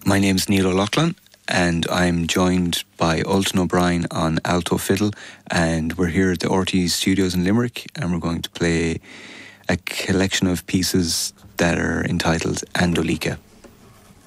My name's Neil O'Loughlin, and I'm joined by Ultan O'Brien on alto fiddle, and we're here at the RTE Studios in Limerick, and we're going to play a collection of pieces that are entitled Andolika.